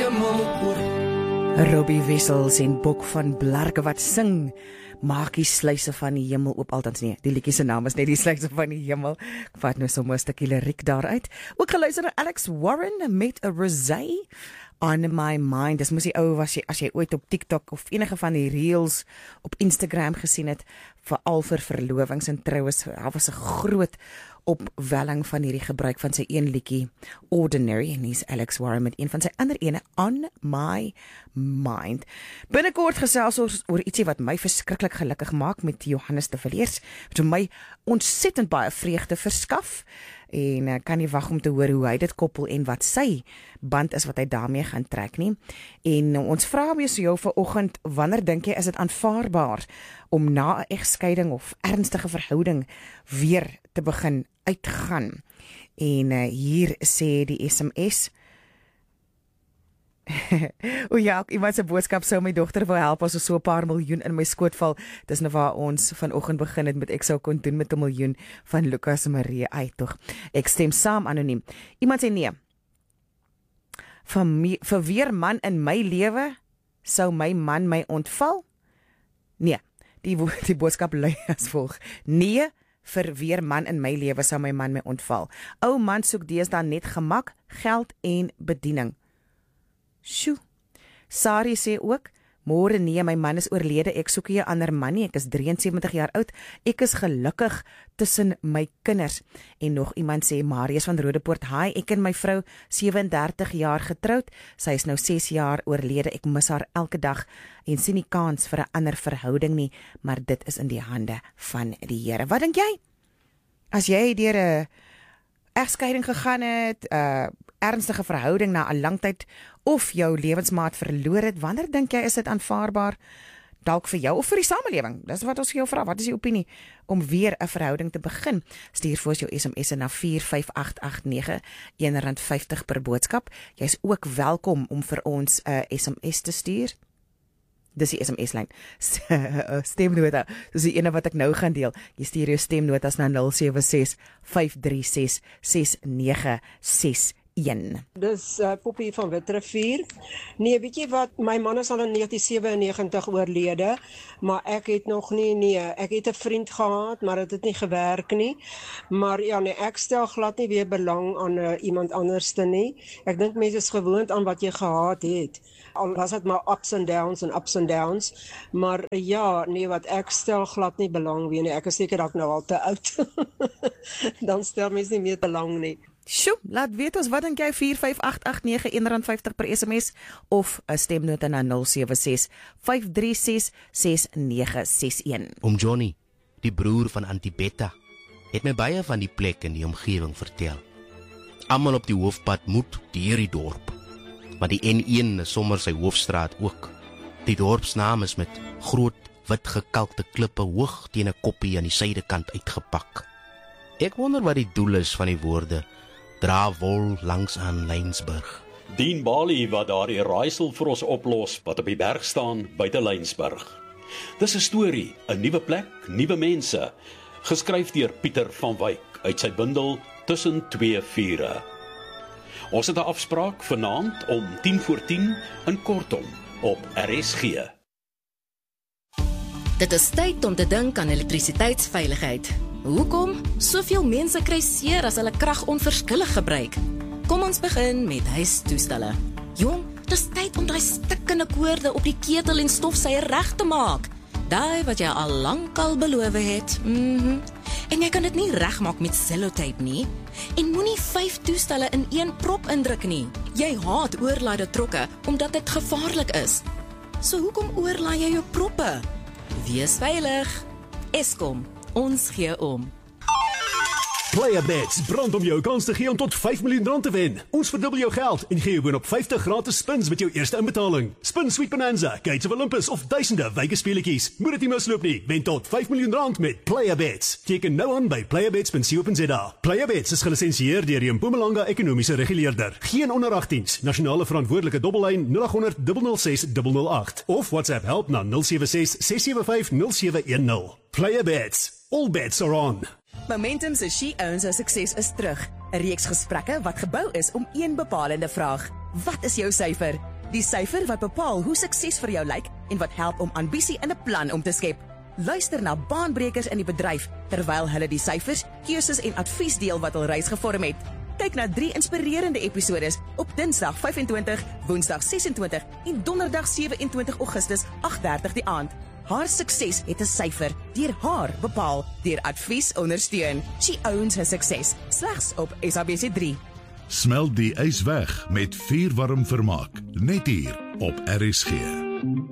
Robbie Wessels en Bok van Blerke wat sing, maak die sluise van die hemel oop, altens nie, die liedjie se naam is net die sluise van die hemel. Ek vat nou sommer 'n stukkie liriek daaruit. Ook geluister na Alex Warren met 'n Rosé on my mind. Dis moes die ou as jy ooit op TikTok of enige van die reels op Instagram gesien het, veral vir verlovings en troues, daar was 'n groot opwelling van hierdie gebruik van sy een liedjie Ordinary, en hier's Alex Warren met een van sy ander ene On My Mind. Binnekort gesels ons oor ietsie wat my verskriklik gelukkig maak met Johannes de Villiers, wat my ontsettend baie vreugde verskaf, en kan nie wag om te hoor hoe hy dit koppel en wat sy band is wat hy daarmee gaan trek nie. En ons vra weer so jou vanoggend, wanneer dink jy is dit aanvaarbaar om na 'n egskeiding of ernstige verhouding weer te begin uitgaan? En hier sê die SMS o ja, iemand se boodskap sou my dogter wil help as so 'n paar miljoen in my skoot val. Dis nou waar ons vanoggend begin het met ek sou kon doen met 'n miljoen van Lucas Marie uit tog. Ek stem saam, anoniem. Iemand sê nee. Vir weer man in my lewe sou my man my ontval? Nee, die boodskap lui as volg. Nee, vir weer man in my lewe sou my man my ontval. Ou man soek deesdae net gemak, geld en bediening. Sjoe. Sari sê ook, môre nee, my man is oorlede, ek soek nie 'n ander man nie, ek is 73 jaar oud, ek is gelukkig tussen my kinders. En nog iemand sê, Marius van Rodepoort, hi, ek en my vrou 37 jaar getroud, sy is nou 6 jaar oorlede, ek mis haar elke dag en sien nie kans vir 'n ander verhouding nie, maar dit is in die hande van die Here. Wat dink jy? As jy deur 'n egskeiding gegaan het, ernstige verhouding na 'n lang tyd, of jou lewensmaat verloor het, wanneer dink jy is dit aanvaarbaar, dalk vir jou of vir die samelewing? Dis wat ons vir jou vra, wat is die opinie om weer 'n verhouding te begin? Stuur vir ons jou SMS na 45889, R1.50 per boodskap. Jy's ook welkom om vir ons 'n SMS te stuur. Dis die SMS-lyn. Stemnota, dis die ene wat ek nou gaan deel. Jy stuur jou stemnotas na 076 536 6961. Dis Poppie van Witrifuur. Nee, weet jy wat, my man is al in 1997 oorlede, maar ek het nog nie, ek het 'n vriend gehad, maar dit het nie gewerk nie. Maar ja, nee, ek stel glad nie weer belang aan iemand anderste nie. Ek dink mense is gewoond aan wat jy gehad het. Al was dit maar ups and downs, maar ja, nee, wat ek stel glad nie belang weer nie. Ek is seker dat ek nou al te oud. Dan stel mense nie meer belang nie. Sjoe, laat weet ons, wat dink jy? 45889, R1.50 per SMS, of 'n stemnota na 076 536 6961. Oom Johnny, die broer van Auntie Betta, het my baie van die plek in die omgewing vertel. Almal op die hoofpad moet deur die dorp, maar die N1 is sommer sy hoofstraat ook. Die dorpsnaam is met groot wit gekalkte klippe hoog teen 'n koppie aan die suidekant uitgepak. Ek wonder wat die doel is van die woorde dra wol langs aan Lensburg. Dean Bali wat daar die raaisel vir ons oplos wat op die berg staan buite Lensburg. Dis 'n storie, 'n nuwe plek, nuwe mense, geskryf deur Pieter van Wyk uit sy bundel Tussen twee vure. Ons het 'n afspraak vanaand om 10:10 in Kortom op RSG. Dit is tyd om te dink aan elektrisiteitsveiligheid. Hoekom? Soveel mense kry seer as hulle krag onverskillig gebruik. Kom ons begin met huistoestelle. Jong, dis tyd om daai stikkende koorde op die ketel en stofsuier reg te maak. Daai wat jy al lankal beloof het. En jy kan dit nie regmaak met sellotape nie. En moenie 5 toestelle in een prop indruk nie. Jy haat oorlaaide trokke omdat dit gevaarlik is. So hoekom oorlaai jy jou proppe? Wees veilig. Eskom, ons gee om. Playabets brand om jou kans te gee om tot R5 miljoen te wen. Ons verdubbel jou geld en gee jou boonop 50 gratis spins met jou eerste inbetaling. Spin Sweet Bonanza, Gates of Olympus of duisende Vegas-speletjies. Moet dit nie misloop nie. Wen tot R5 miljoen met Playabets. Teken nou aan by playabets.co.za. Playabets is gelisensieer deur die Mpumalanga Ekonomiese Reguleerder. Geen onder 18s. Nasionale verantwoordelike dobbellyn 0800 006 008 of WhatsApp help na 076 675 0710. Playabets. All bets are on. Momentum se She Owns Her sukses is terug. 'n Reeks gesprekke wat gebou is om een bepalende vraag. Wat is jou syfer? die syfer wat bepaal hoe sukses vir jou lyk en wat help om ambisie in 'n plan om te skep. Luister na baanbrekers in die bedryf terwyl hulle die syfers, keuses en advies deel wat hul reis gevorm het. Kyk na 3 inspirerende episodes op Dinsdag 25, Woensdag 26 en Donderdag 27 Augustus 8:30 die aand. Haar sukses het 'n syfer, deur haar bepaal, deur advies ondersteun. She owns her success. Slegs op SABC3. Smelt die ys weg met vuurwarm vermaak, net hier op RSG.